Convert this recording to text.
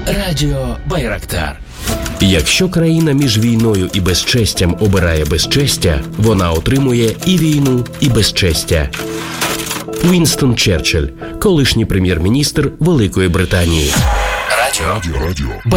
Радіо Байрактар. Якщо країна між війною і безчестям обирає безчестя, вона отримує і війну, і безчестя. Вінстон Черчилль, колишній прем'єр-міністр Великої Британії. Радіо